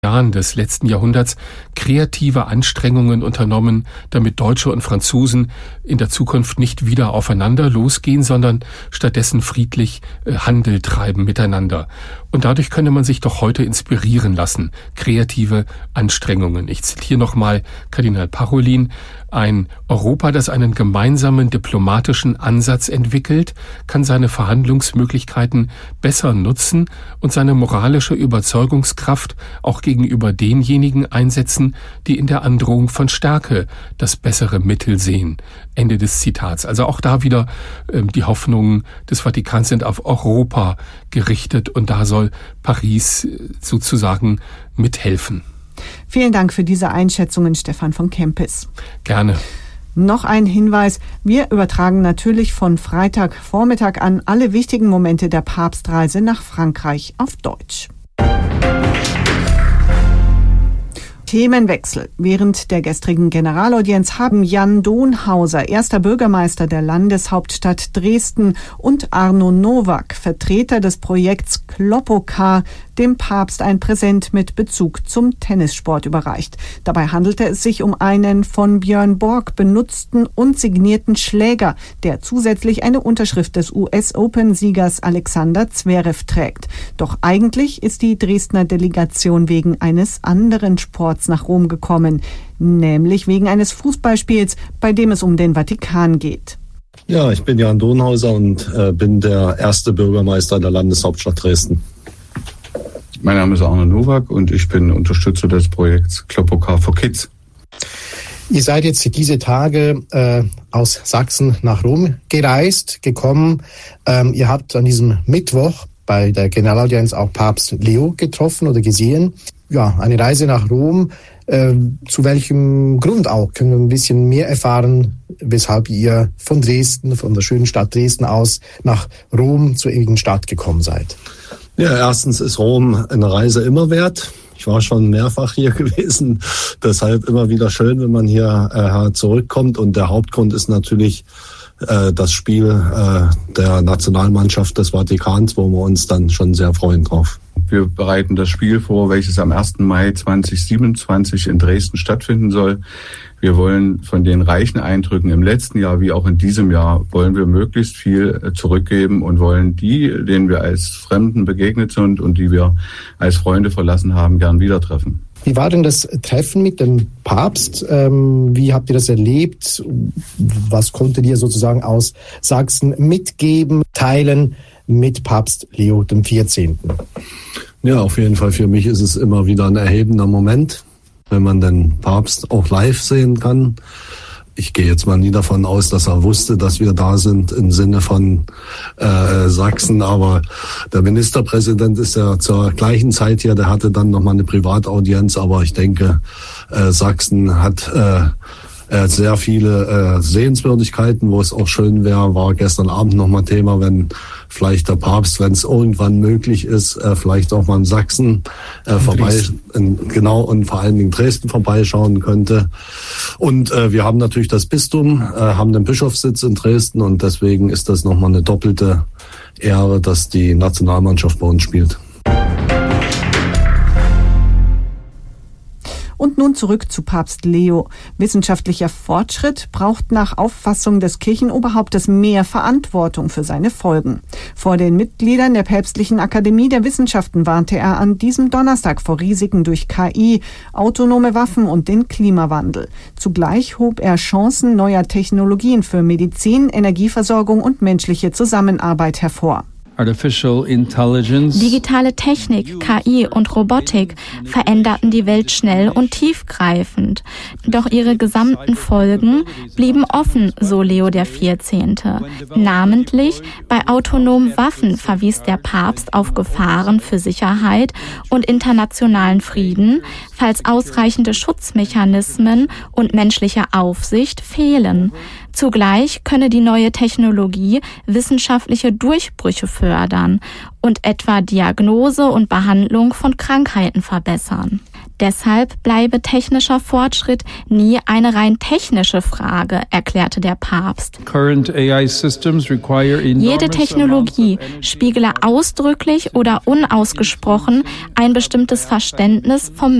Jahren des letzten Jahrhunderts kreative Anstrengungen unternommen, damit Deutsche und Franzosen in der Zukunft nicht wieder aufeinander losgehen, sondern stattdessen friedlich Handel treiben miteinander. Und dadurch könne man sich doch heute inspirieren lassen. Kreative Anstrengungen. Ich zitiere nochmal Kardinal Parolin. Ein Europa, das einen gemeinsamen diplomatischen Ansatz entwickelt, kann seine Verhandlungsmöglichkeiten besser nutzen und seine moralische Überzeugungskraft auch gegenüber denjenigen einsetzen, die in der Androhung von Stärke das bessere Mittel sehen. Ende des Zitats. Also auch da wieder die Hoffnungen des Vatikans sind auf Europa gerichtet und da soll Paris sozusagen mithelfen. Vielen Dank für diese Einschätzungen, Stefan von Kempis. Gerne. Noch ein Hinweis, wir übertragen natürlich von Freitagvormittag an alle wichtigen Momente der Papstreise nach Frankreich auf Deutsch. Themenwechsel. Während der gestrigen Generalaudienz haben Jan Donhauser, erster Bürgermeister der Landeshauptstadt Dresden, und Arno Nowak, Vertreter des Projekts Klopokar, dem Papst ein Präsent mit Bezug zum Tennissport überreicht. Dabei handelte es sich um einen von Björn Borg benutzten und signierten Schläger, der zusätzlich eine Unterschrift des US-Open-Siegers Alexander Zverev trägt. Doch eigentlich ist die Dresdner Delegation wegen eines anderen Sports nach Rom gekommen, nämlich wegen eines Fußballspiels, bei dem es um den Vatikan geht. Ja, ich bin Jan Donhauser und bin der erste Bürgermeister der Landeshauptstadt Dresden. Mein Name ist Arno Nowak und ich bin Unterstützer des Projekts Klopokar for Kids. Ihr seid jetzt diese Tage aus Sachsen nach Rom gekommen. Ihr habt an diesem Mittwoch bei der Generalaudienz auch Papst Leo getroffen oder gesehen. Ja, eine Reise nach Rom. Zu welchem Grund auch? Können wir ein bisschen mehr erfahren, weshalb ihr von Dresden, von der schönen Stadt Dresden aus nach Rom zur ewigen Stadt gekommen seid? Ja, erstens ist Rom eine Reise immer wert. Ich war schon mehrfach hier gewesen, deshalb immer wieder schön, wenn man hier zurückkommt. Und der Hauptgrund ist natürlich das Spiel der Nationalmannschaft des Vatikans, wo wir uns dann schon sehr freuen drauf. Wir bereiten das Spiel vor, welches am 1. Mai 2027 in Dresden stattfinden soll. Wir wollen von den reichen Eindrücken im letzten Jahr wie auch in diesem Jahr, wollen wir möglichst viel zurückgeben und wollen die, denen wir als Fremden begegnet sind und die wir als Freunde verlassen haben, gern wieder treffen. Wie war denn das Treffen mit dem Papst? Wie habt ihr das erlebt? Was konntet ihr sozusagen aus Sachsen mitgeben, teilen mit Papst Leo XIV.? Ja, auf jeden Fall für mich ist es immer wieder ein erhebender Moment, wenn man den Papst auch live sehen kann. Ich gehe jetzt mal nie davon aus, dass er wusste, dass wir da sind im Sinne von Sachsen, aber der Ministerpräsident ist ja zur gleichen Zeit hier, der hatte dann nochmal eine Privataudienz, aber ich denke, Sachsen hat sehr viele Sehenswürdigkeiten, wo es auch schön wäre, war gestern Abend nochmal Thema, wenn vielleicht der Papst, wenn es irgendwann möglich ist, vielleicht auch mal in Sachsen und vor allen Dingen Dresden vorbeischauen könnte. Und wir haben natürlich das Bistum, haben den Bischofssitz in Dresden und deswegen ist das nochmal eine doppelte Ehre, dass die Nationalmannschaft bei uns spielt. Und nun zurück zu Papst Leo. Wissenschaftlicher Fortschritt braucht nach Auffassung des Kirchenoberhauptes mehr Verantwortung für seine Folgen. Vor den Mitgliedern der Päpstlichen Akademie der Wissenschaften warnte er an diesem Donnerstag vor Risiken durch KI, autonome Waffen und den Klimawandel. Zugleich hob er Chancen neuer Technologien für Medizin, Energieversorgung und menschliche Zusammenarbeit hervor. Digitale Technik, KI und Robotik veränderten die Welt schnell und tiefgreifend. Doch ihre gesamten Folgen blieben offen, so Leo XIV. Namentlich bei autonomen Waffen verwies der Papst auf Gefahren für Sicherheit und internationalen Frieden, falls ausreichende Schutzmechanismen und menschliche Aufsicht fehlen. Zugleich könne die neue Technologie wissenschaftliche Durchbrüche fördern und etwa Diagnose und Behandlung von Krankheiten verbessern. Deshalb bleibe technischer Fortschritt nie eine rein technische Frage, erklärte der Papst. Jede Technologie spiegele ausdrücklich oder unausgesprochen ein bestimmtes Verständnis vom